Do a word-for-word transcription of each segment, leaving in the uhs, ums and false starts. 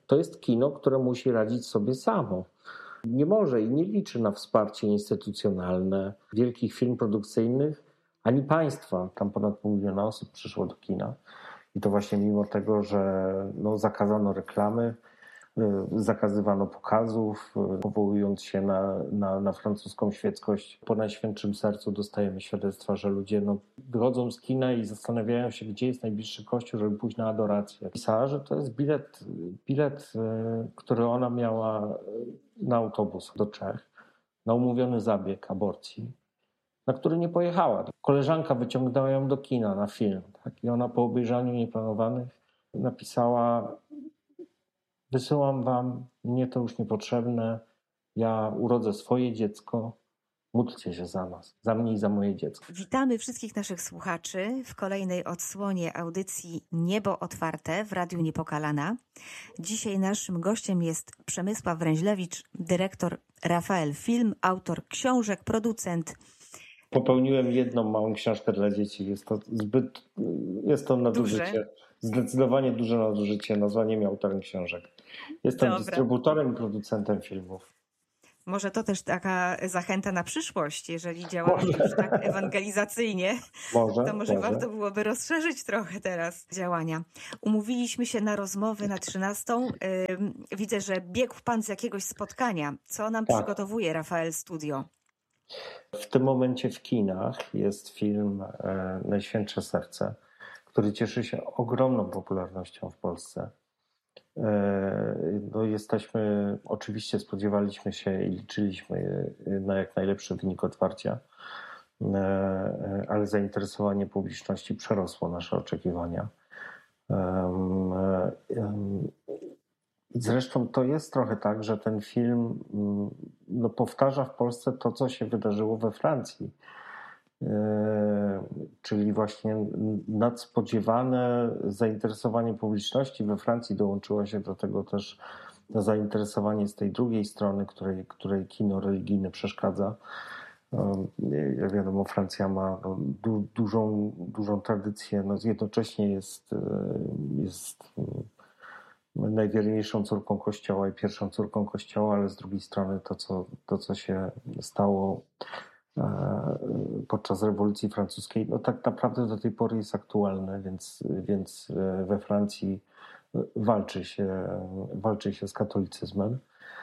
to jest kino, które musi radzić sobie samo. Nie może i nie liczy na wsparcie instytucjonalne wielkich firm produkcyjnych, ani państwa. Tam ponad pół miliona osób przyszło do kina. I to właśnie mimo tego, że no, zakazano reklamy, zakazywano pokazów, powołując się na, na, na francuską świeckość. Po Najświętszym Sercu dostajemy świadectwa, że ludzie no, wychodzą z kina i zastanawiają się, gdzie jest najbliższy kościół, żeby pójść na adorację. Pisała, że to jest bilet, bilet, który ona miała na autobus do Czech, na umówiony zabieg aborcji, na który nie pojechała. Koleżanka wyciągnęła ją do kina na film, tak? I ona po obejrzaniu nieplanowanych napisała: wysyłam wam, mnie to już niepotrzebne, ja urodzę swoje dziecko, módlcie się za nas, za mnie i za moje dziecko. Witamy wszystkich naszych słuchaczy w kolejnej odsłonie audycji Niebo Otwarte w Radiu Niepokalana. Dzisiaj naszym gościem jest Przemysław Wręźlewicz, dyrektor Rafael Film, autor książek, producent. Popełniłem jedną małą książkę dla dzieci. Jest to zbyt, jest to nadużycie. Duże. Zdecydowanie duże nadużycie nazwaniem autorem książek. Jestem Dobra. dystrybutorem i producentem filmów. Może to też taka zachęta na przyszłość, jeżeli działamy może. już tak ewangelizacyjnie, może, to może, może warto byłoby rozszerzyć trochę teraz działania. Umówiliśmy się na rozmowę na trzynastą. Widzę, że biegł pan z jakiegoś spotkania. Co nam tak. przygotowuje Rafael Studio? W tym momencie w kinach jest film Najświętsze Serce, który cieszy się ogromną popularnością w Polsce. No jesteśmy, oczywiście spodziewaliśmy się i liczyliśmy na jak najlepszy wynik otwarcia, ale zainteresowanie publiczności przerosło nasze oczekiwania. Zresztą to jest trochę tak, że ten film no, powtarza w Polsce to, co się wydarzyło we Francji. Czyli właśnie nadspodziewane zainteresowanie publiczności we Francji dołączyło się do tego też zainteresowanie z tej drugiej strony, której, której kino religijne przeszkadza. Jak wiadomo, Francja ma no, du, dużą, dużą tradycję, no, jednocześnie jest, jest najwierniejszą córką Kościoła i pierwszą córką Kościoła, ale z drugiej strony to, co, to, co się stało podczas rewolucji francuskiej, no tak naprawdę do tej pory jest aktualne, więc, więc we Francji walczy się, walczy się z katolicyzmem.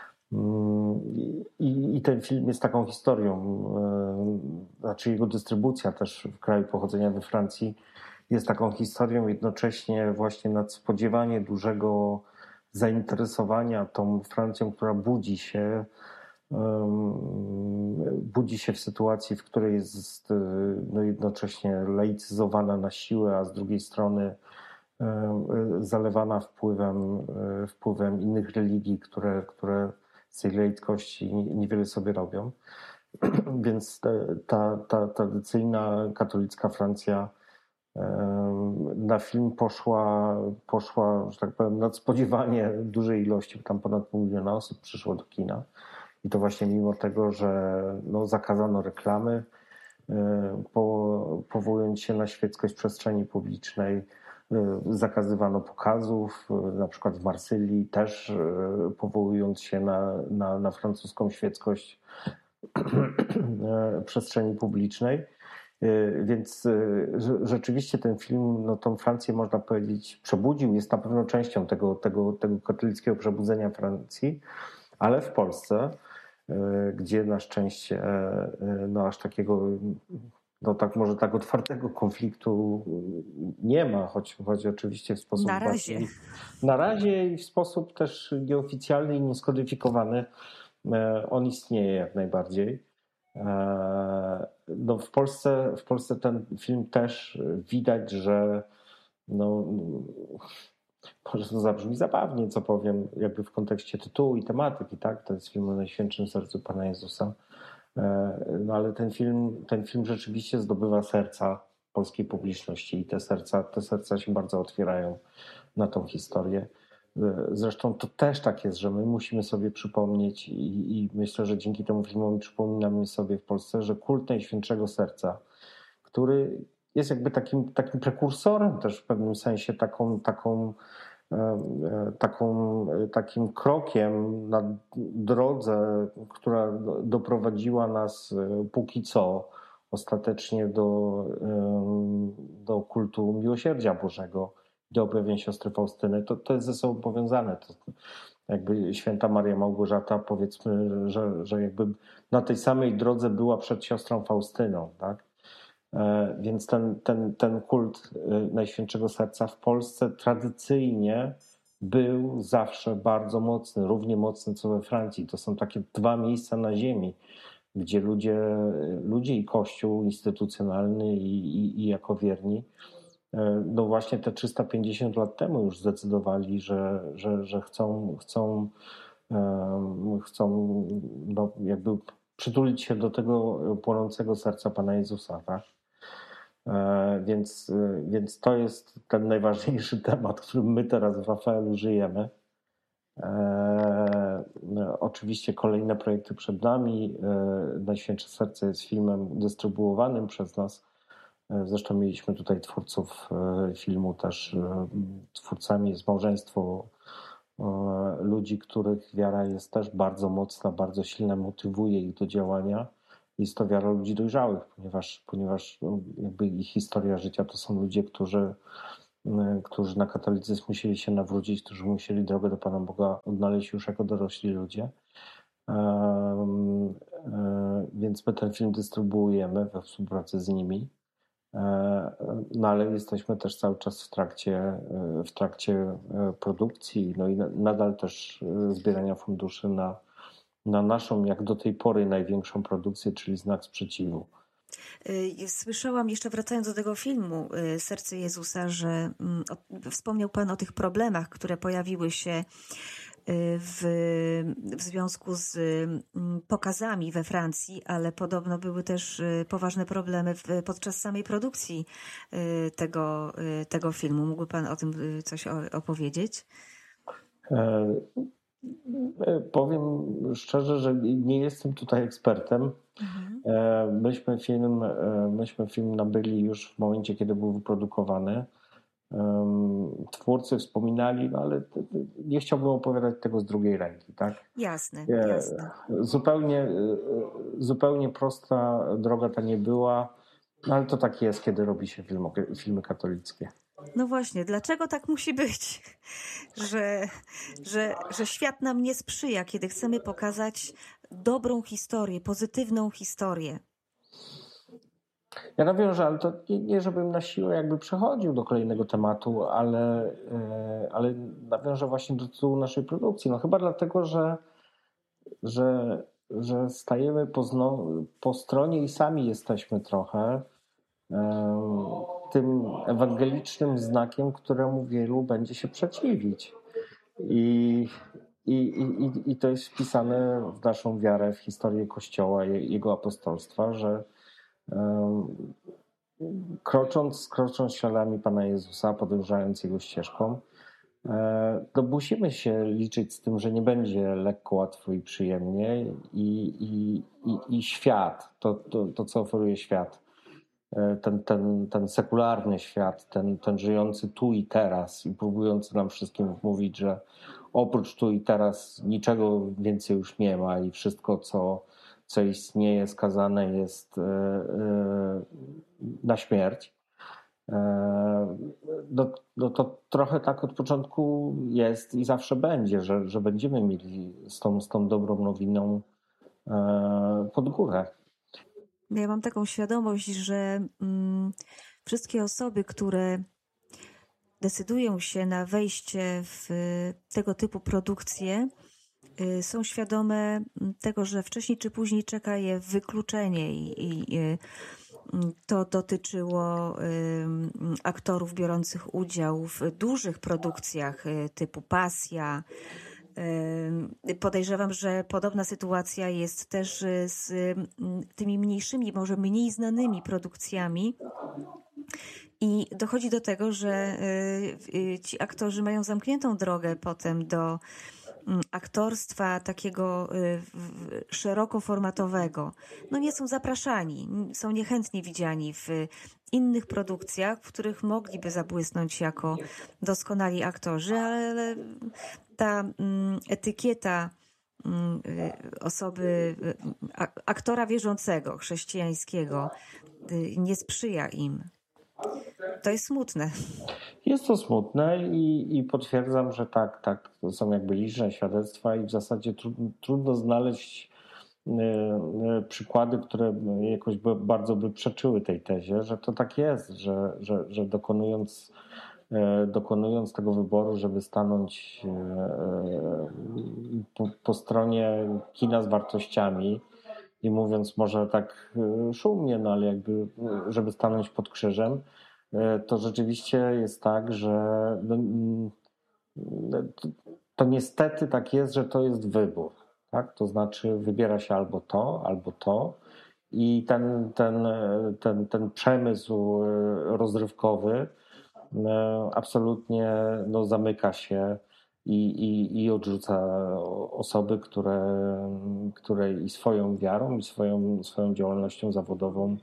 I, I ten film jest taką historią, znaczy jego dystrybucja też w kraju pochodzenia we Francji jest taką historią, jednocześnie właśnie nadspodziewanie dużego zainteresowania tą Francją, która budzi się budzi się w sytuacji, w której jest no, jednocześnie laicyzowana na siłę, a z drugiej strony zalewana wpływem, wpływem innych religii, które, które z tej laickości niewiele sobie robią. Więc ta, ta tradycyjna katolicka Francja na film poszła, poszła, że tak powiem, nadspodziewanie dużej ilości, tam ponad pół miliona osób przyszło do kina. I to właśnie mimo tego, że no, zakazano reklamy, po, powołując się na świeckość przestrzeni publicznej, zakazywano pokazów, na przykład w Marsylii też powołując się na, na, na francuską świeckość przestrzeni publicznej. Więc rzeczywiście ten film, no tą Francję można powiedzieć przebudził, jest na pewno częścią tego, tego, tego katolickiego przebudzenia Francji, ale w Polsce, gdzie na szczęście no aż takiego, no tak może tak otwartego konfliktu nie ma, choć, choć oczywiście w sposób na razie. Bardziej, na razie i w sposób też nieoficjalny i nieskodyfikowany on istnieje jak najbardziej. No w Polsce, w Polsce ten film też widać, że no, może to zabrzmi zabawnie, co powiem, jakby w kontekście tytułu i tematyki, tak? To jest film o Najświętszym Sercu Pana Jezusa. No ale ten film, ten film rzeczywiście zdobywa serca polskiej publiczności i te serca, te serca się bardzo otwierają na tą historię. Zresztą to też tak jest, że my musimy sobie przypomnieć i, i myślę, że dzięki temu filmowi przypominamy sobie w Polsce, że kult Najświętszego Serca, który jest jakby takim, takim prekursorem też w pewnym sensie, taką, taką taką, takim krokiem na drodze, która doprowadziła nas póki co ostatecznie do, do kultu miłosierdzia Bożego, do objawień siostry Faustyny. To, to jest ze sobą powiązane. To jakby święta Maria Małgorzata, powiedzmy, że, że jakby na tej samej drodze była przed siostrą Faustyną, tak? Więc ten, ten, ten kult Najświętszego Serca w Polsce tradycyjnie był zawsze bardzo mocny, równie mocny co we Francji. To są takie dwa miejsca na ziemi, gdzie ludzie, ludzie i Kościół instytucjonalny i, i, i jako wierni, no właśnie te trzysta pięćdziesiąt lat temu już zdecydowali, że, że, że chcą, chcą, chcą no jakby przytulić się do tego płonącego serca Pana Jezusa, tak? Więc, więc to jest ten najważniejszy temat, którym my teraz w Rafaelu żyjemy. Oczywiście kolejne projekty przed nami. Najświętsze Serce jest filmem dystrybuowanym przez nas. Zresztą mieliśmy tutaj twórców filmu też. Twórcami jest małżeństwo ludzi, których wiara jest też bardzo mocna, bardzo silna, motywuje ich do działania. Jest to wiara ludzi dojrzałych, ponieważ, ponieważ jakby ich historia życia to są ludzie, którzy, którzy na katolicyzm musieli się nawrócić, którzy musieli drogę do Pana Boga odnaleźć już jako dorośli ludzie. Więc my ten film dystrybuujemy we współpracy z nimi. No ale jesteśmy też cały czas w trakcie, w trakcie produkcji, no i nadal też zbierania funduszy na, na naszą, jak do tej pory, największą produkcję, czyli Znak Sprzeciwu. Słyszałam, jeszcze wracając do tego filmu Serce Jezusa, że wspomniał Pan o tych problemach, które pojawiły się w, w związku z pokazami we Francji, ale podobno były też poważne problemy w, podczas samej produkcji tego, tego filmu. Mógłby Pan o tym coś opowiedzieć? E, powiem szczerze, że nie jestem tutaj ekspertem. Mhm. E, myśmy film, myśmy film nabyli już w momencie, kiedy był wyprodukowany. Twórcy wspominali, no ale nie chciałbym opowiadać tego z drugiej ręki, tak? Jasne, jasne. Zupełnie, zupełnie prosta droga ta nie była, no ale to tak jest, kiedy robi się film, filmy katolickie. No właśnie, dlaczego tak musi być, że, że, że świat nam nie sprzyja, kiedy chcemy pokazać dobrą historię, pozytywną historię? Ja nawiążę, ale to nie, nie żebym na siłę jakby przechodził do kolejnego tematu, ale, ale nawiążę właśnie do tytułu naszej produkcji. No chyba dlatego, że, że, że stajemy po, zno, po stronie i sami jesteśmy trochę tym ewangelicznym znakiem, któremu wielu będzie się przeciwić. I, i, i, i to jest wpisane w naszą wiarę, w historię Kościoła, jego apostolstwa, że krocząc, krocząc śladami Pana Jezusa, podążając Jego ścieżką, to musimy się liczyć z tym, że nie będzie lekko, łatwo i przyjemnie i, i, i, i świat, to, to, to co oferuje świat, ten, ten, ten sekularny świat, ten, ten żyjący tu i teraz i próbujący nam wszystkim mówić, że oprócz tu i teraz niczego więcej już nie ma i wszystko, co co istnieje, skazane jest na śmierć. No, no to trochę tak od początku jest i zawsze będzie, że, że będziemy mieli z tą, z tą dobrą nowiną pod górę. Ja mam taką świadomość, że mm, wszystkie osoby, które decydują się na wejście w tego typu produkcje, są świadome tego, że wcześniej czy później czeka je wykluczenie i, i to dotyczyło aktorów biorących udział w dużych produkcjach typu Pasja. Podejrzewam, że podobna sytuacja jest też z tymi mniejszymi, może mniej znanymi produkcjami. I dochodzi do tego, że ci aktorzy mają zamkniętą drogę potem do aktorstwa takiego szerokoformatowego, no nie są zapraszani, są niechętnie widziani w innych produkcjach, w których mogliby zabłysnąć jako doskonali aktorzy, ale ta etykieta osoby, aktora wierzącego, chrześcijańskiego nie sprzyja im. To jest smutne. Jest to smutne i, i potwierdzam, że tak, tak, to są jakby liczne świadectwa i w zasadzie trudno, trudno znaleźć y, y, przykłady, które jakoś by, bardzo by przeczyły tej tezie, że to tak jest, że, że, że dokonując, y, dokonując tego wyboru, żeby stanąć y, y, po, po stronie kina z wartościami i mówiąc może tak y, szumnie, no ale jakby, żeby stanąć pod krzyżem, to rzeczywiście jest tak, że no, to niestety tak jest, że to jest wybór. Tak? To znaczy wybiera się albo to, albo to i ten, ten, ten, ten przemysł rozrywkowy absolutnie no, zamyka się i, i, i odrzuca osoby, które, które i swoją wiarą, i swoją, swoją działalnością zawodową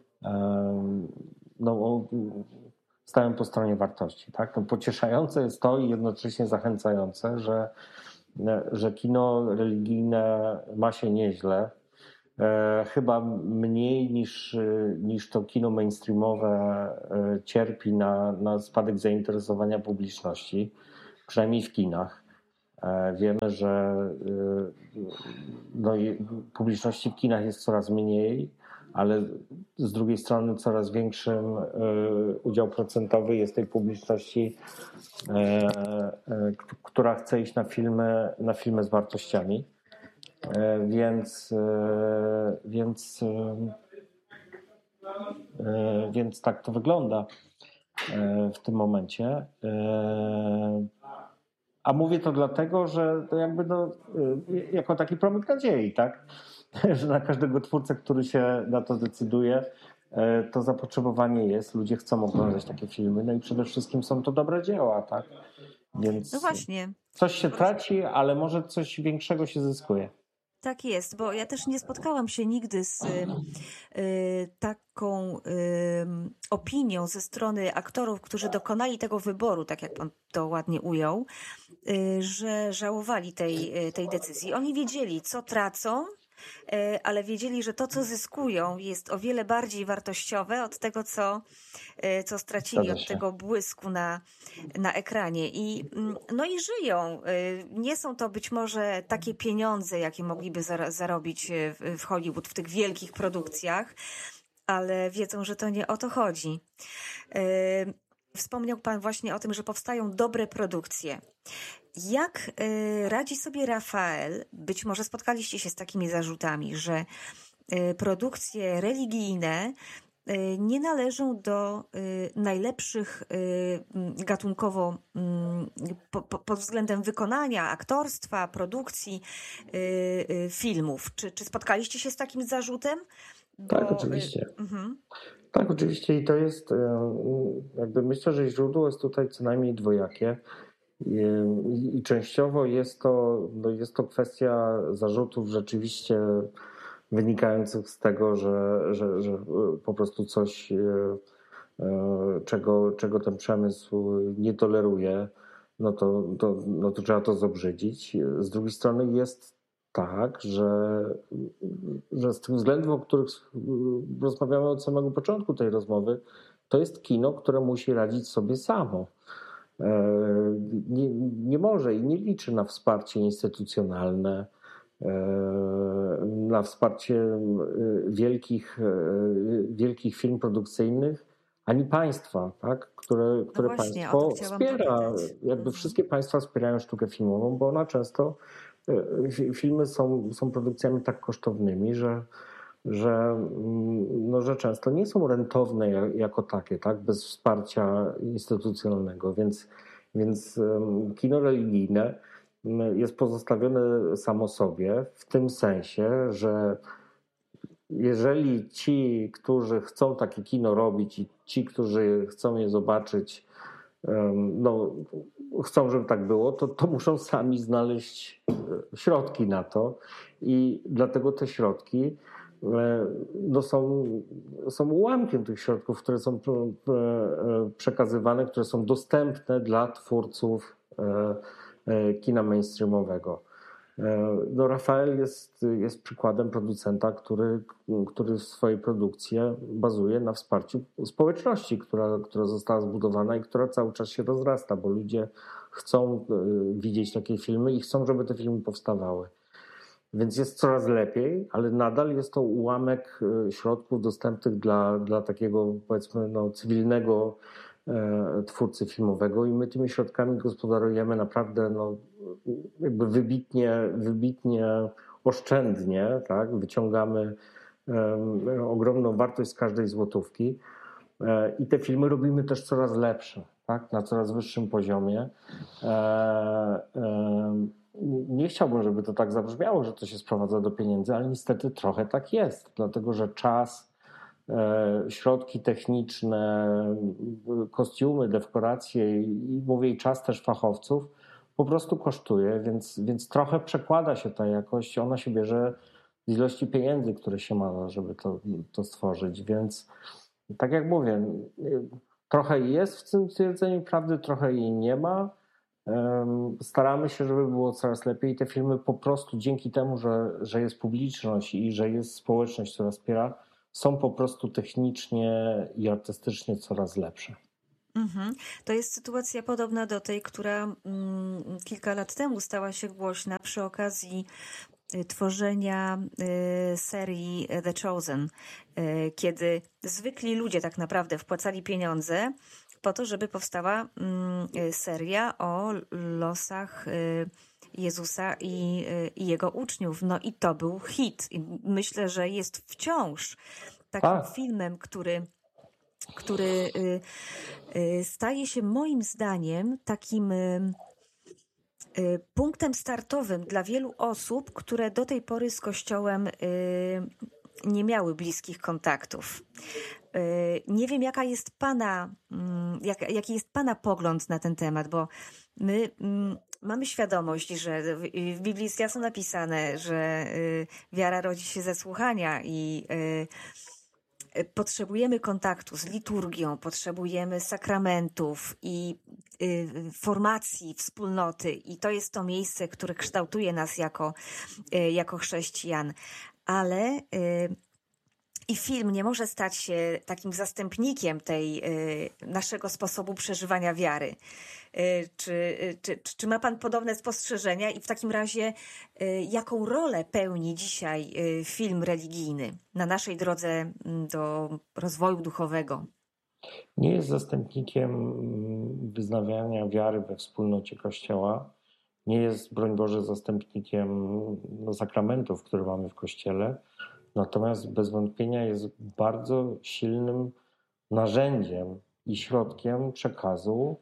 no, stają po stronie wartości. Tak? No, pocieszające jest to i jednocześnie zachęcające, że, że kino religijne ma się nieźle. E, chyba mniej niż, niż to kino mainstreamowe e, cierpi na, na spadek zainteresowania publiczności, przynajmniej w kinach. E, wiemy, że e, no, publiczności w kinach jest coraz mniej, ale z drugiej strony coraz większym udział procentowy jest tej publiczności, która chce iść na filmy, na filmy z wartościami. Więc, więc, więc tak to wygląda w tym momencie. A mówię to dlatego, że to jakby no, jako taki promyk nadziei, tak? Że na każdego twórcę, który się na to decyduje, to zapotrzebowanie jest, ludzie chcą oglądać takie filmy, no i przede wszystkim są to dobre dzieła, tak? Więc no właśnie. Coś się traci, ale może coś większego się zyskuje. Tak jest, bo ja też nie spotkałam się nigdy z y, y, taką y, opinią ze strony aktorów, którzy dokonali tego wyboru, tak jak pan to ładnie ujął, y, że żałowali tej, tej decyzji. Oni wiedzieli, co tracą, ale wiedzieli, że to, co zyskują, jest o wiele bardziej wartościowe od tego, co, co stracili, od tego błysku na, na ekranie. I, no i żyją. Nie są to być może takie pieniądze, jakie mogliby zarobić w Hollywood, w tych wielkich produkcjach, ale wiedzą, że to nie o to chodzi. Wspomniał pan właśnie o tym, że powstają dobre produkcje. Jak radzi sobie Rafael? Być może spotkaliście się z takimi zarzutami, że produkcje religijne nie należą do najlepszych gatunkowo pod względem wykonania, aktorstwa, produkcji filmów. Czy, czy spotkaliście się z takim zarzutem? Bo... Tak, oczywiście. Mhm. Tak, oczywiście i to jest, jakby myślę, że źródło jest tutaj co najmniej dwojakie. I, i częściowo jest to, no jest to kwestia zarzutów rzeczywiście wynikających z tego, że, że, że po prostu coś, czego, czego ten przemysł nie toleruje, no to, to, no to trzeba to zobrzydzić. Z drugiej strony jest tak, że, że z tych względów, o których rozmawiamy od samego początku tej rozmowy, to jest kino, które musi radzić sobie samo. Nie, nie może i nie liczy na wsparcie instytucjonalne, na wsparcie wielkich, wielkich firm produkcyjnych, ani państwa, tak? które, które no właśnie, państwo wspiera. Jakby wszystkie państwa wspierają sztukę filmową, bo ona często, filmy są, są produkcjami tak kosztownymi, że że, no, że często nie są rentowne jako takie, tak, bez wsparcia instytucjonalnego, więc, więc kino religijne jest pozostawione samo sobie w tym sensie, że jeżeli ci, którzy chcą takie kino robić i ci, którzy chcą je zobaczyć, no, chcą, żeby tak było, to, to muszą sami znaleźć środki na to i dlatego te środki no są, są ułamkiem tych środków, które są przekazywane, które są dostępne dla twórców kina mainstreamowego. No, Rafael jest, jest przykładem producenta, który, który w swojej produkcji bazuje na wsparciu społeczności, która, która została zbudowana i która cały czas się rozrasta, bo ludzie chcą widzieć takie filmy i chcą, żeby te filmy powstawały. Więc jest coraz lepiej, ale nadal jest to ułamek środków dostępnych dla, dla takiego, powiedzmy, no, cywilnego e, twórcy filmowego i my tymi środkami gospodarujemy naprawdę no, jakby wybitnie, wybitnie oszczędnie, tak? Wyciągamy e, ogromną wartość z każdej złotówki e, i te filmy robimy też coraz lepsze, tak? Na coraz wyższym poziomie. E, e, Nie chciałbym, żeby to tak zabrzmiało, że to się sprowadza do pieniędzy, ale niestety trochę tak jest, dlatego że czas, środki techniczne, kostiumy, dekoracje i mówię i czas też fachowców po prostu kosztuje, więc, więc trochę przekłada się ta jakość, ona się bierze z ilości pieniędzy, które się ma, żeby to, to stworzyć, więc tak jak mówię, trochę jest w tym twierdzeniu prawdy, trochę jej nie ma. Staramy się, żeby było coraz lepiej. Te filmy po prostu dzięki temu, że, że jest publiczność i że jest społeczność, która wspiera, są po prostu technicznie i artystycznie coraz lepsze. Mhm. To jest sytuacja podobna do tej, która mm, kilka lat temu stała się głośna przy okazji tworzenia y, serii The Chosen, y, kiedy zwykli ludzie tak naprawdę wpłacali pieniądze po to, żeby powstała y, seria o losach y, Jezusa i, y, i jego uczniów. No i to był hit. I myślę, że jest wciąż takim A. filmem, który który y, y, staje się moim zdaniem takim y, y, punktem startowym dla wielu osób, które do tej pory z Kościołem y, nie miały bliskich kontaktów. Y, nie wiem, jaka jest pana, y, jak, jaki jest pana pogląd na ten temat, bo my y, mamy świadomość, że w, w Biblii jest jasno napisane, że y, wiara rodzi się ze słuchania i y, potrzebujemy kontaktu z liturgią, potrzebujemy sakramentów i y, formacji, wspólnoty i to jest to miejsce, które kształtuje nas jako, y, jako chrześcijan. Ale y, i film nie może stać się takim zastępnikiem tej y, naszego sposobu przeżywania wiary. Y, czy, y, czy, czy ma pan podobne spostrzeżenia i w takim razie y, jaką rolę pełni dzisiaj y, film religijny na naszej drodze do rozwoju duchowego? Nie jest zastępnikiem wyznawiania wiary we wspólnocie Kościoła. Nie jest, broń Boże, zastępnikiem no, sakramentów, które mamy w Kościele. Natomiast bez wątpienia jest bardzo silnym narzędziem i środkiem przekazu,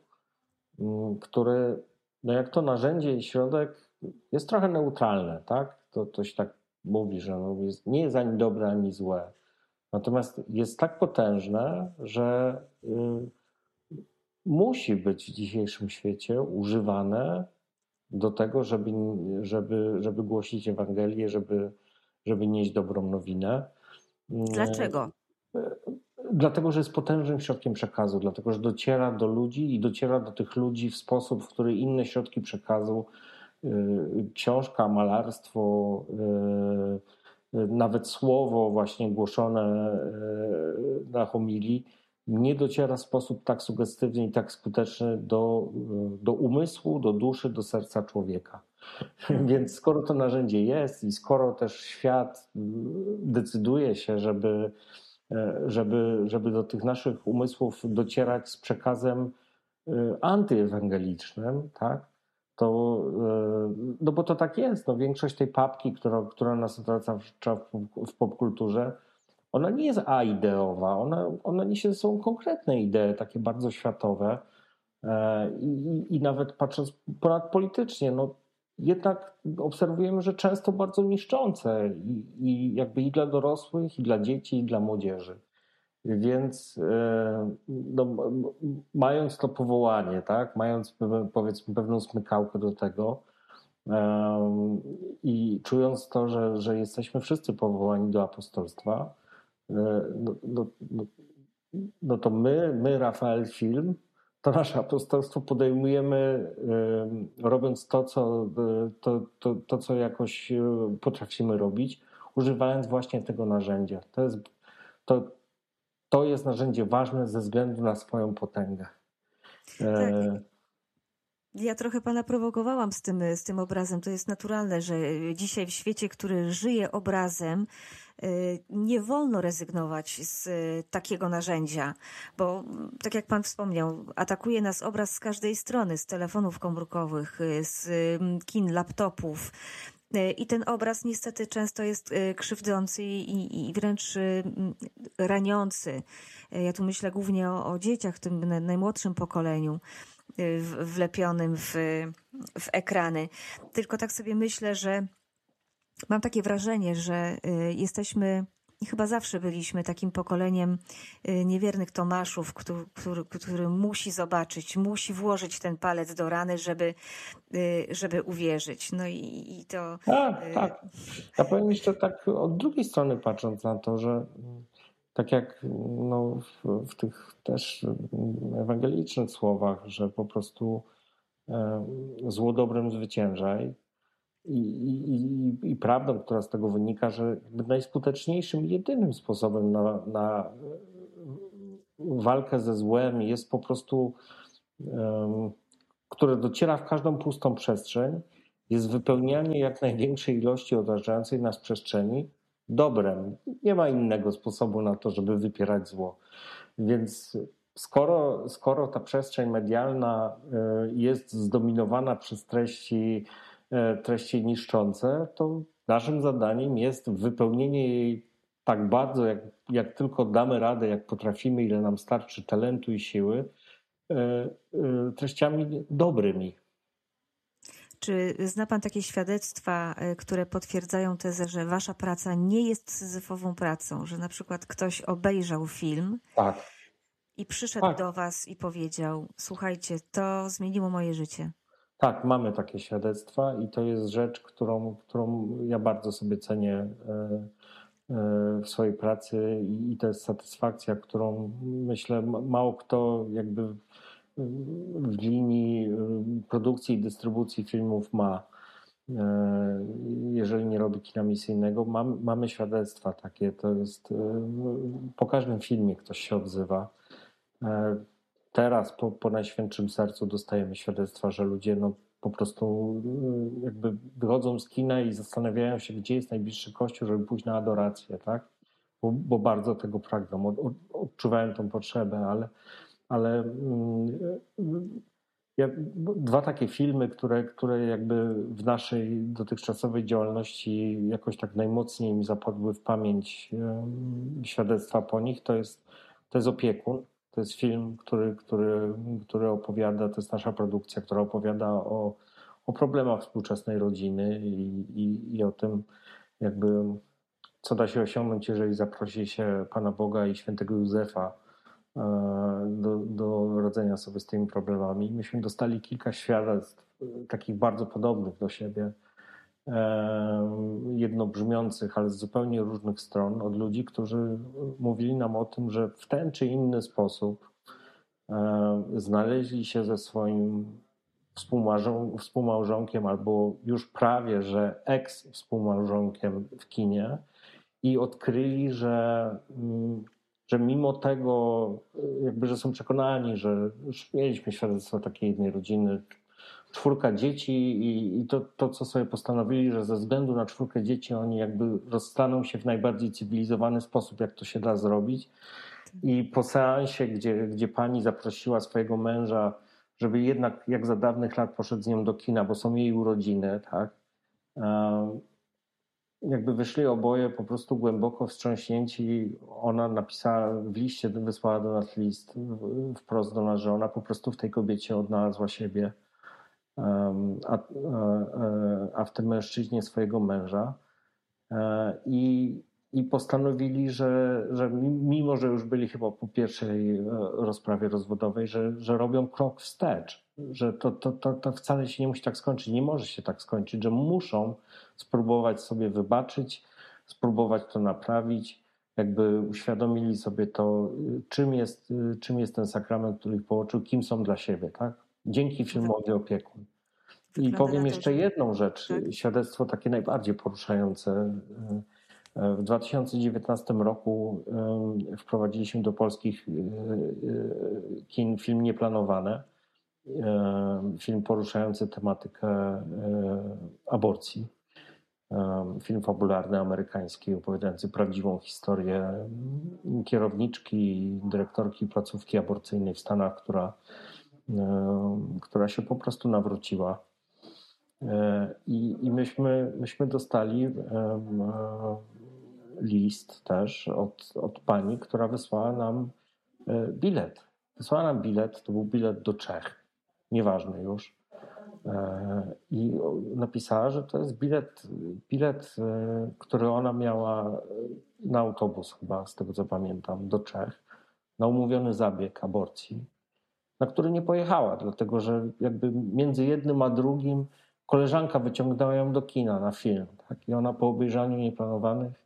który, no jak to narzędzie i środek, jest trochę neutralne, tak? To, to się tak mówi, że no jest, nie jest ani dobre, ani złe. Natomiast jest tak potężne, że y, musi być w dzisiejszym świecie używane do tego, żeby, żeby, żeby głosić Ewangelię, żeby żeby nieść dobrą nowinę. Dlaczego? Dlatego, że jest potężnym środkiem przekazu, dlatego, że dociera do ludzi i dociera do tych ludzi w sposób, w który inne środki przekazu, książka, malarstwo, nawet słowo właśnie głoszone na homilii nie dociera w sposób tak sugestywny i tak skuteczny do, do umysłu, do duszy, do serca człowieka. Więc skoro to narzędzie jest i skoro też świat decyduje się, żeby, żeby, żeby do tych naszych umysłów docierać z przekazem antyewangelicznym, tak, to, no bo to tak jest. No większość tej papki, która, która nas otacza w, w popkulturze, ona nie jest aideowa, ona, ona niesie ze sobą konkretne idee, takie bardzo światowe i, i nawet patrząc ponadpolitycznie, no jednak obserwujemy, że często bardzo niszczące i, i jakby i dla dorosłych, i dla dzieci, i dla młodzieży. Więc no, mając to powołanie, tak, mając powiedzmy pewną smykałkę do tego um, i czując to, że, że jesteśmy wszyscy powołani do apostolstwa, no, no, no, no to my, my, Rafael Film, to nasze apostolstwo podejmujemy robiąc to, co, to, to, to, co jakoś potrafimy robić, używając właśnie tego narzędzia. To jest, to, to jest narzędzie ważne ze względu na swoją potęgę. Tak. Ja trochę pana prowokowałam z tym, z tym obrazem. To jest naturalne, że dzisiaj w świecie, który żyje obrazem, nie wolno rezygnować z takiego narzędzia, bo tak jak pan wspomniał, atakuje nas obraz z każdej strony, z telefonów komórkowych, z kin, laptopów. I ten obraz niestety często jest krzywdzący i, i wręcz raniący. Ja tu myślę głównie o, o dzieciach, w tym najmłodszym pokoleniu, wlepionym w, w ekrany. Tylko tak sobie myślę, że mam takie wrażenie, że jesteśmy i chyba zawsze byliśmy takim pokoleniem niewiernych Tomaszów, który, który, który musi zobaczyć, musi włożyć ten palec do rany, żeby, żeby uwierzyć. No i, i to... Tak, tak. Ja powiem jeszcze tak od drugiej strony patrząc na to, że tak jak no, w, w tych też ewangelicznych słowach, że po prostu e, zło dobrem zwyciężaj i, i, i, i prawdą, która z tego wynika, że najskuteczniejszym i jedynym sposobem na, na walkę ze złem jest po prostu, e, które dociera w każdą pustą przestrzeń, jest wypełnianie jak największej ilości otaczającej nas przestrzeni dobrem. Nie ma innego sposobu na to, żeby wypierać zło. Więc skoro, skoro ta przestrzeń medialna jest zdominowana przez treści, treści niszczące, to naszym zadaniem jest wypełnienie jej tak bardzo, jak, jak tylko damy radę, jak potrafimy, ile nam starczy talentu i siły, treściami dobrymi. Czy zna pan takie świadectwa, które potwierdzają tezę, że wasza praca nie jest syzyfową pracą? Że na przykład ktoś obejrzał film tak. i przyszedł tak. do was i powiedział: słuchajcie, to zmieniło moje życie. Tak, mamy takie świadectwa i to jest rzecz, którą, którą ja bardzo sobie cenię w swojej pracy i to jest satysfakcja, którą myślę mało kto jakby w linii produkcji i dystrybucji filmów ma, jeżeli nie robi kina misyjnego. Mamy, mamy świadectwa takie, to jest po każdym filmie ktoś się odzywa. Teraz po, po Najświętszym Sercu dostajemy świadectwa, że ludzie no, po prostu jakby wychodzą z kina i zastanawiają się, gdzie jest najbliższy kościół, żeby pójść na adorację, tak? Bo, bo bardzo tego pragną, od, od, odczuwają tą potrzebę, ale ale ja, dwa takie filmy, które, które jakby w naszej dotychczasowej działalności jakoś tak najmocniej mi zapadły w pamięć świadectwa po nich, to jest, to jest Opiekun. To jest film, który, który, który opowiada, to jest nasza produkcja, która opowiada o, o problemach współczesnej rodziny i, i, i o tym jakby co da się osiągnąć, jeżeli zaprosi się Pana Boga i świętego Józefa Do, do radzenia sobie z tymi problemami. Myśmy dostali kilka świadectw takich bardzo podobnych do siebie, jednobrzmiących, ale z zupełnie różnych stron, od ludzi, którzy mówili nam o tym, że w ten czy inny sposób znaleźli się ze swoim współmałżonkiem albo już prawie, że eks-współmałżonkiem w kinie i odkryli, że że mimo tego, jakby, że są przekonani, że już mieliśmy świadectwo takiej jednej rodziny, czwórka dzieci i, i to, to, co sobie postanowili, że ze względu na czwórkę dzieci oni jakby rozstaną się w najbardziej cywilizowany sposób, jak to się da zrobić. I po seansie, gdzie, gdzie pani zaprosiła swojego męża, żeby jednak jak za dawnych lat poszedł z nią do kina, bo są jej urodziny, tak? Jakby wyszli oboje po prostu głęboko wstrząśnięci. Ona napisała w liście, wysłała do nas list wprost do nas, że ona po prostu w tej kobiecie odnalazła siebie, a, a, a w tym mężczyźnie swojego męża. I i postanowili, że, że mimo, że już byli chyba po pierwszej rozprawie rozwodowej, że, że robią krok wstecz, że to, to, to, to wcale się nie musi tak skończyć, nie może się tak skończyć, że muszą spróbować sobie wybaczyć, spróbować to naprawić, jakby uświadomili sobie to, czym jest, czym jest ten sakrament, który ich połączył, kim są dla siebie, tak? Dzięki filmowi Opiekun. I powiem jeszcze jedną rzecz, tak? Świadectwo takie najbardziej poruszające. W dwa tysiące dziewiętnastym roku wprowadziliśmy do polskich kin film Nieplanowane, film poruszający tematykę aborcji. Film fabularny amerykański, opowiadający prawdziwą historię kierowniczki, dyrektorki placówki aborcyjnej w Stanach, która, która się po prostu nawróciła. I, i myśmy, myśmy dostali list też od, od pani, która wysłała nam bilet. Wysłała nam bilet, to był bilet do Czech, nieważne już. I napisała, że to jest bilet, bilet, który ona miała na autobus chyba, z tego co pamiętam, do Czech, na umówiony zabieg aborcji, na który nie pojechała, dlatego że jakby między jednym a drugim koleżanka wyciągnęła ją do kina na film. Tak? I ona po obejrzaniu Nieplanowanych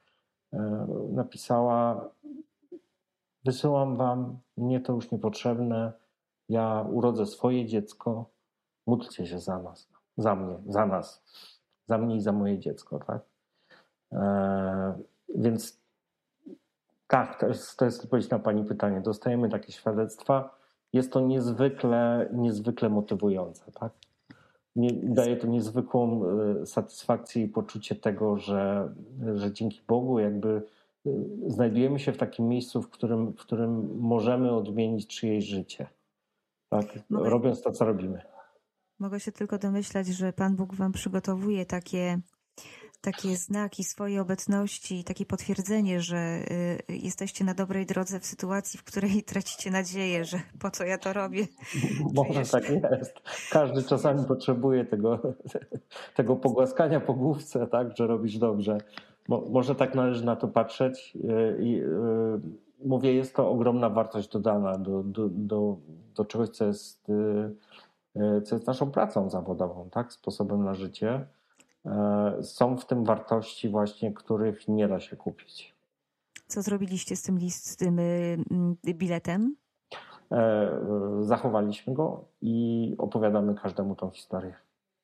napisała: wysyłam wam, mnie to już niepotrzebne, ja urodzę swoje dziecko, módlcie się za nas, za mnie, za nas, za mnie i za moje dziecko, tak? E, więc tak, to jest, to jest odpowiedź na pani pytanie. Dostajemy takie świadectwa. Jest to niezwykle, niezwykle motywujące, tak? Nie, daje to niezwykłą satysfakcję i poczucie tego, że, że dzięki Bogu jakby znajdujemy się w takim miejscu, w którym, w którym możemy odmienić czyjeś życie, tak? Mogę, robiąc to, co robimy. Mogę się tylko domyślać, że Pan Bóg wam przygotowuje takie, takie znaki swojej obecności, takie potwierdzenie, że y, jesteście na dobrej drodze w sytuacji, w której tracicie nadzieję, że po co ja to robię. Może jeszcze... tak jest. Każdy czasami potrzebuje tego, tego pogłaskania po główce, tak, że robisz dobrze. Mo, może tak należy na to patrzeć. I, y, mówię, jest to ogromna wartość dodana do, do, do, do czegoś, co jest, y, co jest naszą pracą zawodową, tak, sposobem na życie. Są w tym wartości właśnie, których nie da się kupić. Co zrobiliście z tym list, z tym biletem? Zachowaliśmy go i opowiadamy każdemu tą historię.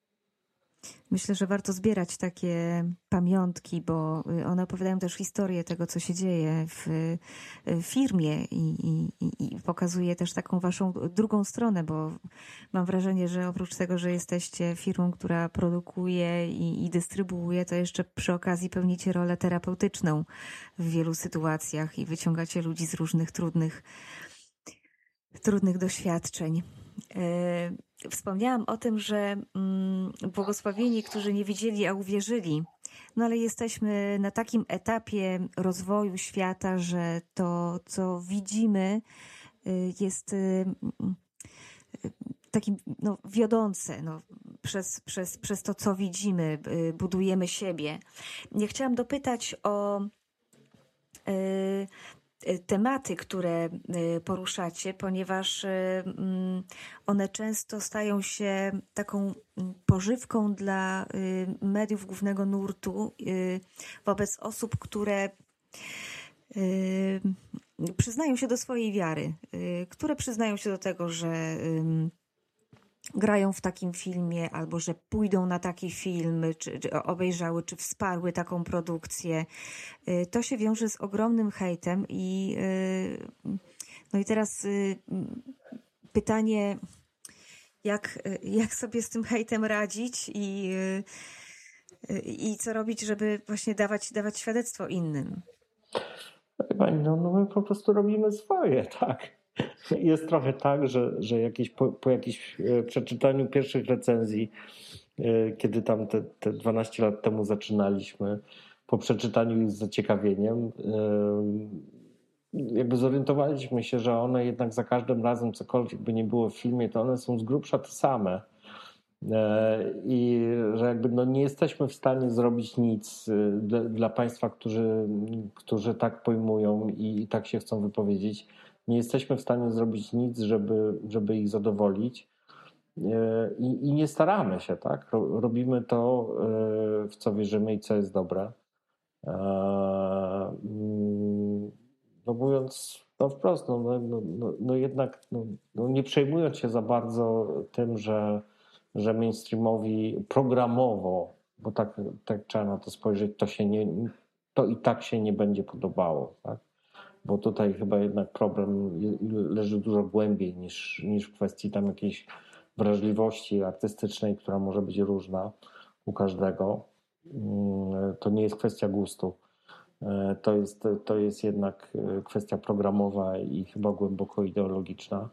Myślę, że warto zbierać takie pamiątki, bo one opowiadają też historię tego, co się dzieje w firmie i, i, i pokazuje też taką waszą drugą stronę, bo mam wrażenie, że oprócz tego, że jesteście firmą, która produkuje i, i dystrybuuje, to jeszcze przy okazji pełnicie rolę terapeutyczną w wielu sytuacjach i wyciągacie ludzi z różnych trudnych, trudnych doświadczeń. Wspomniałam o tym, że błogosławieni, którzy nie widzieli, a uwierzyli, no ale jesteśmy na takim etapie rozwoju świata, że to, co widzimy, jest takim no, wiodące. No, przez, przez, przez to, co widzimy, budujemy siebie. Ja chciałam dopytać o tematy, które poruszacie, ponieważ one często stają się taką pożywką dla mediów głównego nurtu wobec osób, które przyznają się do swojej wiary, które przyznają się do tego, że grają w takim filmie, albo że pójdą na taki film, czy, czy obejrzały, czy wsparły taką produkcję. To się wiąże z ogromnym hejtem i no i teraz pytanie, jak, jak sobie z tym hejtem radzić i, i co robić, żeby właśnie dawać, dawać świadectwo innym? Pani, no, no my po prostu robimy swoje, tak. Jest trochę tak, że, że jakieś, po, po jakimś przeczytaniu pierwszych recenzji, kiedy tam te, te dwanaście lat temu zaczynaliśmy, po przeczytaniu ich z zaciekawieniem, jakby zorientowaliśmy się, że one jednak za każdym razem, cokolwiek by nie było w filmie, to one są z grubsza te same. I że jakby no nie jesteśmy w stanie zrobić nic dla, dla państwa, którzy, którzy tak pojmują i tak się chcą wypowiedzieć. Nie jesteśmy w stanie zrobić nic, żeby, żeby ich zadowolić. I, I nie staramy się, tak? Robimy to, w co wierzymy i co jest dobre. No mówiąc no wprost, no, no, no, no jednak no, no nie przejmując się za bardzo tym, że, że mainstreamowi programowo, bo tak, tak trzeba na to spojrzeć, to się nie, to i tak się nie będzie podobało, tak? Bo tutaj chyba jednak problem leży dużo głębiej niż, niż w kwestii tam jakiejś wrażliwości artystycznej, która może być różna u każdego. To nie jest kwestia gustu. To jest, to jest jednak kwestia programowa i chyba głęboko ideologiczna.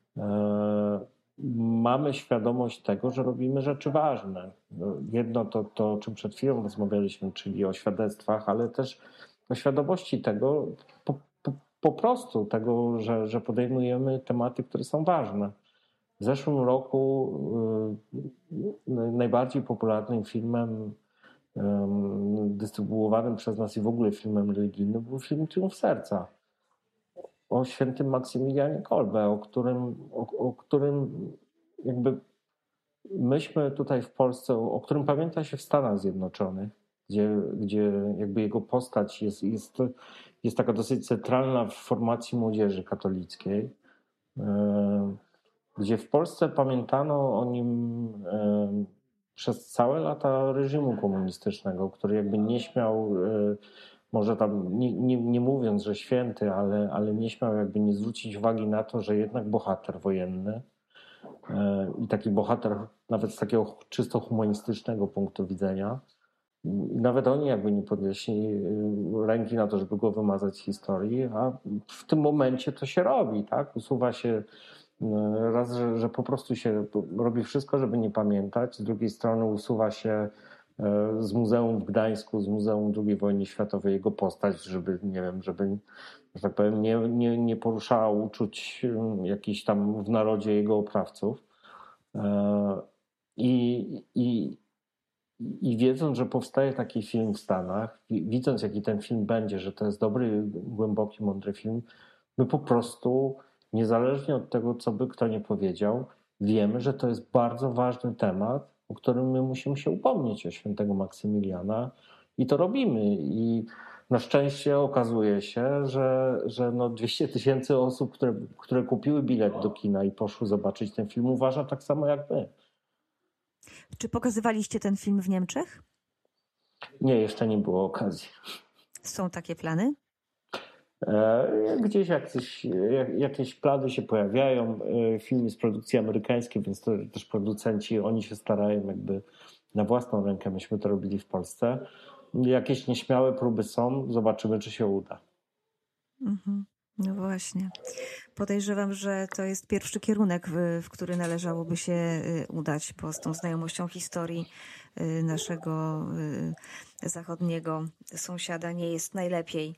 Mamy świadomość tego, że robimy rzeczy ważne. Jedno to, to o czym przed chwilą rozmawialiśmy, czyli o świadectwach, ale też o świadomości tego, po, po, po prostu tego, że, że podejmujemy tematy, które są ważne. W zeszłym roku najbardziej popularnym filmem dystrybuowanym przez nas i w ogóle filmem religijnym był film Triumf Serca o świętym Maksymilianie Kolbe, o którym, o, o którym jakby myśmy tutaj w Polsce, o którym pamięta się w Stanach Zjednoczonych, gdzie, gdzie jakby jego postać jest, jest, jest taka dosyć centralna w formacji młodzieży katolickiej, gdzie w Polsce pamiętano o nim przez całe lata reżimu komunistycznego, który jakby nie śmiał, może tam nie, nie, nie mówiąc, że święty, ale, ale nie śmiał jakby nie zwrócić uwagi na to, że jednak bohater wojenny i taki bohater nawet z takiego czysto humanistycznego punktu widzenia, i nawet oni jakby nie podnieśli ręki na to, żeby go wymazać z historii, a w tym momencie to się robi, tak? Usuwa się raz, że, że po prostu się robi wszystko, żeby nie pamiętać. Z drugiej strony usuwa się z muzeum w Gdańsku, z Muzeum drugiej wojny światowej jego postać, żeby, nie wiem, żeby, że tak powiem, nie, nie, nie poruszała uczuć jakichś tam w narodzie jego oprawców. I, i, I wiedząc, że powstaje taki film w Stanach, widząc jaki ten film będzie, że to jest dobry, głęboki, mądry film, my po prostu niezależnie od tego, co by kto nie powiedział, wiemy, że to jest bardzo ważny temat, o którym my musimy się upomnieć, o świętego Maksymiliana, i to robimy. I na szczęście okazuje się, że, że no dwieście tysięcy osób, które, które kupiły bilet do kina i poszły zobaczyć ten film, uważa tak samo jak my. Czy pokazywaliście ten film w Niemczech? Nie, jeszcze nie było okazji. Są takie plany? Gdzieś jakieś, jakieś plany się pojawiają. Film jest produkcji amerykańskiej, więc to też producenci, oni się starają jakby na własną rękę. Myśmy to robili w Polsce. Jakieś nieśmiałe próby są. Zobaczymy, czy się uda. Mhm. No właśnie. Podejrzewam, że to jest pierwszy kierunek, w, w który należałoby się udać, bo z tą znajomością historii naszego zachodniego sąsiada nie jest najlepiej.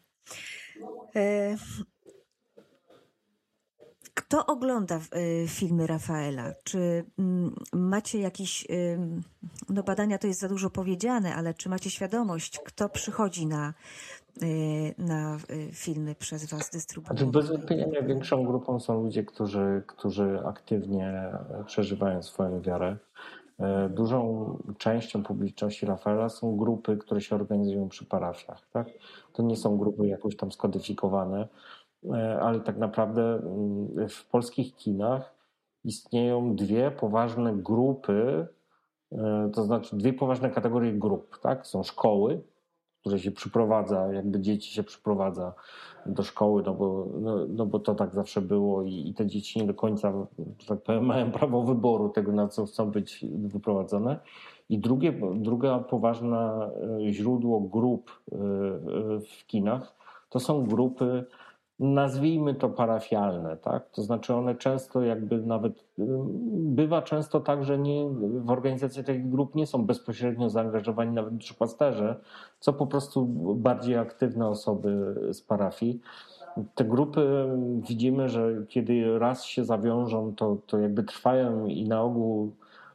Kto ogląda filmy Rafaela? Czy macie jakieś, no badania to jest za dużo powiedziane, ale czy macie świadomość, kto przychodzi na, na filmy przez was dystrybuowane? Znaczy bez wątpienia największą grupą są ludzie, którzy, którzy aktywnie przeżywają swoją wiarę. Dużą częścią publiczności Rafaela są grupy, które się organizują przy parafiach. Tak? To nie są grupy jakoś tam skodyfikowane, ale tak naprawdę w polskich kinach istnieją dwie poważne grupy, to znaczy dwie poważne kategorie grup. Tak? Są szkoły, które się przyprowadza, jakby dzieci się przyprowadza do szkoły, no bo, no, no bo to tak zawsze było i, i te dzieci nie do końca, że tak powiem, mają prawo wyboru tego, na co chcą być wyprowadzone. I drugie, druga poważne źródło grup w kinach to są grupy, nazwijmy to parafialne, tak? To znaczy one często jakby nawet, bywa często tak, że nie, w organizacji takich grup nie są bezpośrednio zaangażowani nawet duszpasterze, co po prostu bardziej aktywne osoby z parafii. Te grupy widzimy, że kiedy raz się zawiążą, to, to jakby trwają i na ogół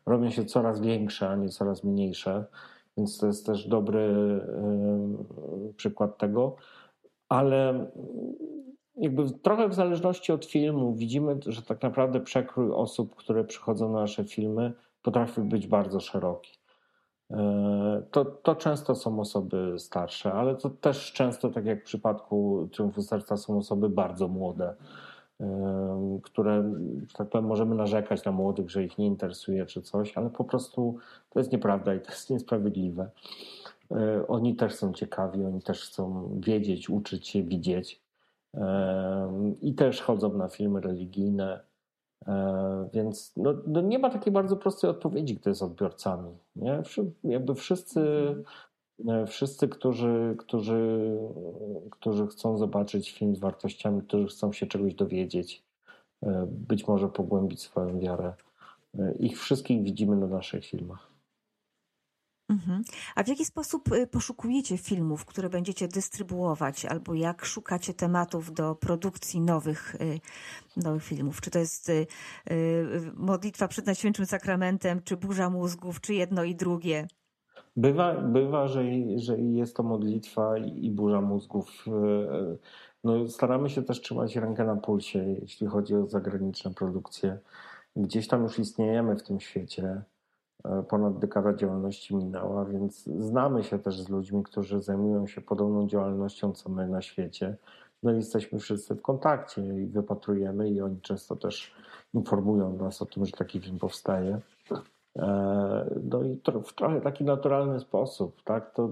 robią się coraz większe, a nie coraz mniejsze, więc to jest też dobry przykład tego, ale jakby trochę w zależności od filmu widzimy, że tak naprawdę przekrój osób, które przychodzą na nasze filmy, potrafi być bardzo szeroki. To, to często są osoby starsze, ale to też często, tak jak w przypadku Triumfu Serca, są osoby bardzo młode, które, że tak powiem, możemy narzekać na młodych, że ich nie interesuje czy coś, ale po prostu to jest nieprawda i to jest niesprawiedliwe. Oni też są ciekawi, oni też chcą wiedzieć, uczyć się, widzieć i też chodzą na filmy religijne. Więc no, no nie ma takiej bardzo prostej odpowiedzi, kto jest odbiorcami. Nie? Jakby wszyscy, wszyscy którzy, którzy, którzy chcą zobaczyć film z wartościami, którzy chcą się czegoś dowiedzieć, być może pogłębić swoją wiarę, ich wszystkich widzimy na naszych filmach. Mhm. A w jaki sposób poszukujecie filmów, które będziecie dystrybuować, albo jak szukacie tematów do produkcji nowych, nowych filmów? Czy to jest modlitwa przed Najświętszym Sakramentem, czy burza mózgów, czy jedno i drugie? Bywa, bywa że, że jest to modlitwa i burza mózgów. No, staramy się też trzymać rękę na pulsie, jeśli chodzi o zagraniczne produkcje. Gdzieś tam już istniejemy w tym świecie. Ponad dekada działalności minęła, więc znamy się też z ludźmi, którzy zajmują się podobną działalnością co my na świecie. No i jesteśmy wszyscy w kontakcie i wypatrujemy i oni często też informują nas o tym, że taki film powstaje. No i w trochę taki naturalny sposób, tak? To,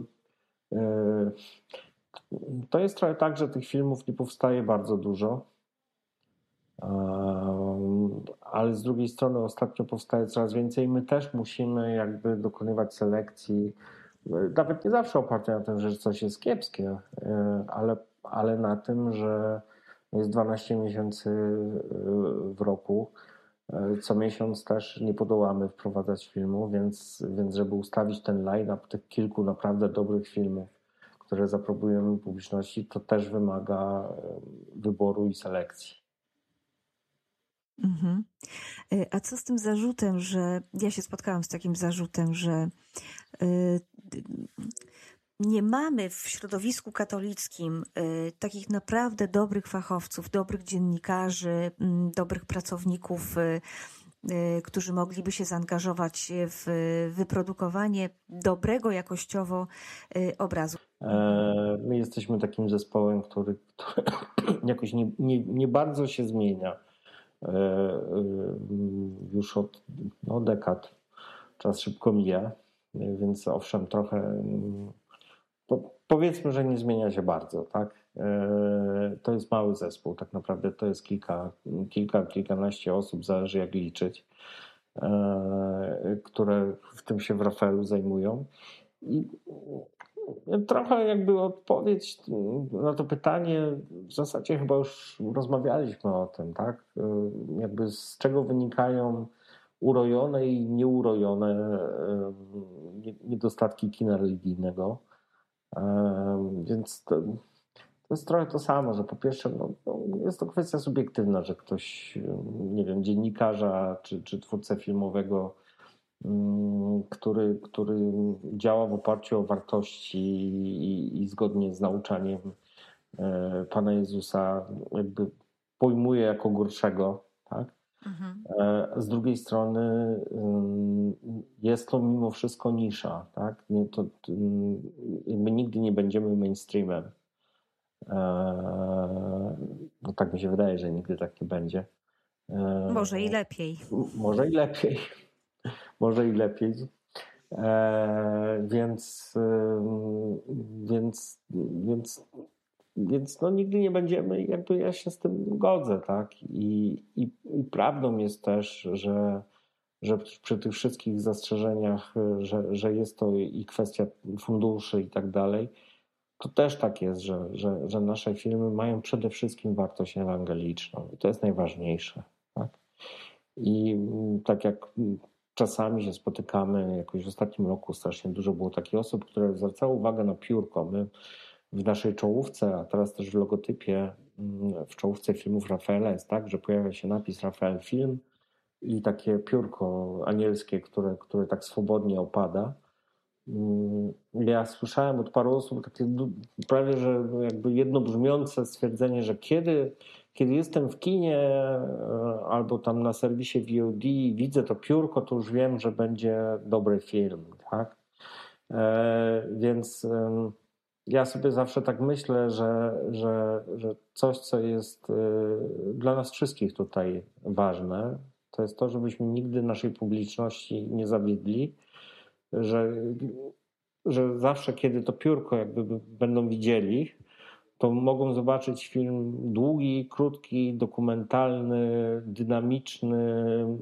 to jest trochę tak, że tych filmów nie powstaje bardzo dużo. Ale z drugiej strony ostatnio powstaje coraz więcej. My też musimy jakby dokonywać selekcji, nawet nie zawsze opartej na tym, że coś jest kiepskie, ale, ale na tym, że jest dwanaście miesięcy w roku. Co miesiąc też nie podołamy wprowadzać filmu, więc, więc żeby ustawić ten line-up tych kilku naprawdę dobrych filmów, które zaproponujemy publiczności, to też wymaga wyboru i selekcji. Mhm. A co z tym zarzutem, że ja się spotkałam z takim zarzutem, że nie mamy w środowisku katolickim takich naprawdę dobrych fachowców, dobrych dziennikarzy, dobrych pracowników, którzy mogliby się zaangażować w wyprodukowanie dobrego jakościowo obrazu. My jesteśmy takim zespołem, który, który jakoś nie, nie, nie bardzo się zmienia. Już od no, dekad. Czas szybko mija, więc owszem, trochę po, powiedzmy, że nie zmienia się bardzo, tak? To jest mały zespół, tak naprawdę to jest kilka, kilka, kilkanaście osób, zależy jak liczyć, które w tym się w Rafaelu zajmują. I trochę jakby odpowiedź na to pytanie, w zasadzie chyba już rozmawialiśmy o tym, tak? Jakby z czego wynikają urojone i nieurojone niedostatki kina religijnego. Więc to, to jest trochę to samo, że po pierwsze no, no jest to kwestia subiektywna, że ktoś, nie wiem, dziennikarza czy, czy twórcę filmowego, który, który działa w oparciu o wartości i, i zgodnie z nauczaniem Pana Jezusa jakby pojmuje jako gorszego, tak? Mhm. Z drugiej strony jest to mimo wszystko nisza, tak? Nie, to, my nigdy nie będziemy mainstreamem. No tak mi się wydaje, że nigdy tak nie będzie. Może i lepiej. Może i lepiej. Może i lepiej. E, więc, więc, więc, więc no nigdy nie będziemy, jakby ja się z tym godzę, tak? I, i, i prawdą jest też, że, że przy tych wszystkich zastrzeżeniach, że, że jest to i kwestia funduszy i tak dalej, to też tak jest, że, że, że nasze filmy mają przede wszystkim wartość ewangeliczną i to jest najważniejsze, tak? I tak jak czasami się spotykamy, jakoś w ostatnim roku strasznie dużo było takich osób, które zwracały uwagę na piórko. My w naszej czołówce, a teraz też w logotypie, w czołówce filmów Rafaela jest tak, że pojawia się napis Rafael Film i takie piórko anielskie, które, które tak swobodnie opada. Ja słyszałem od paru osób takie prawie, że jakby jednobrzmiące stwierdzenie, że kiedy, kiedy jestem w kinie albo tam na serwisie V O D i widzę to piórko, to już wiem, że będzie dobry film, tak? E, więc e, ja sobie zawsze tak myślę, że, że, że coś, co jest e, dla nas wszystkich tutaj ważne, to jest to, żebyśmy nigdy naszej publiczności nie zawiedli, że, że zawsze, kiedy to piórko jakby będą widzieli, to mogą zobaczyć film długi, krótki, dokumentalny, dynamiczny,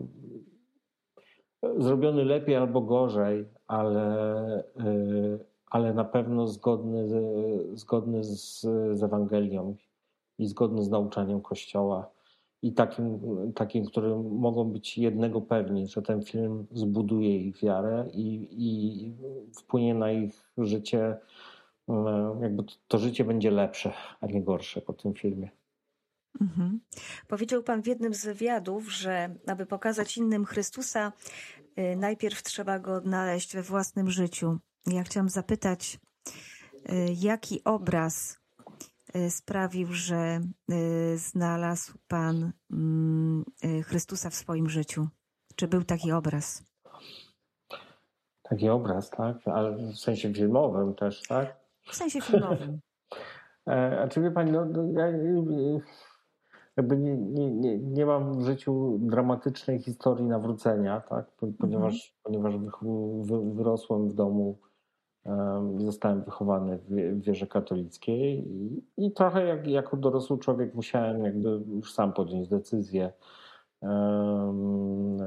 zrobiony lepiej albo gorzej, ale, ale na pewno zgodny, zgodny z, z Ewangelią i zgodny z nauczaniem Kościoła. I takim, takim, którym mogą być jednego pewni, że ten film zbuduje ich wiarę i, i wpłynie na ich życie, jakby to, to życie będzie lepsze, a nie gorsze po tym filmie. Mhm. Powiedział Pan w jednym z wywiadów, że aby pokazać innym Chrystusa, najpierw trzeba Go odnaleźć we własnym życiu. Ja chciałam zapytać, jaki obraz sprawił, że znalazł Pan Chrystusa w swoim życiu? Czy był taki obraz? Taki obraz, tak? Ale w sensie filmowym też, tak? W sensie filmowym. A czy wie Pani, no, ja jakby nie, nie, nie, nie mam w życiu dramatycznej historii nawrócenia, tak? Ponieważ, mhm. ponieważ wyrosłem w domu, zostałem wychowany w wierze katolickiej i, i trochę jak, jako dorosły człowiek musiałem jakby już sam podjąć decyzję,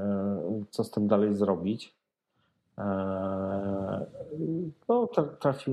co z tym dalej zrobić. No, trafiłem